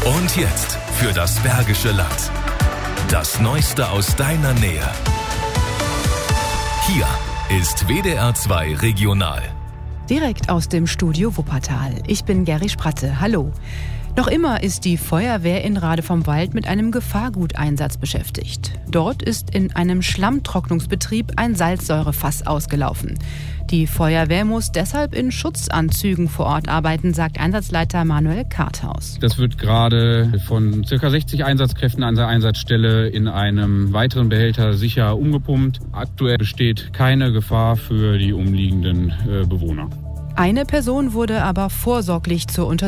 Und jetzt für das Bergische Land. Das Neueste aus deiner Nähe. Hier ist WDR 2 Regional. Direkt aus dem Studio Wuppertal. Ich bin Geri Spratte. Hallo. Noch immer ist die Feuerwehr in Rade vom Wald mit einem Gefahrguteinsatz beschäftigt. Dort ist in einem Schlammtrocknungsbetrieb ein Salzsäurefass ausgelaufen. Die Feuerwehr muss deshalb in Schutzanzügen vor Ort arbeiten, sagt Einsatzleiter Manuel Karthaus. Das wird gerade von ca. 60 Einsatzkräften an der Einsatzstelle in einem weiteren Behälter sicher umgepumpt. Aktuell besteht keine Gefahr für die umliegenden Bewohner. Eine Person wurde aber vorsorglich zur Untersuchung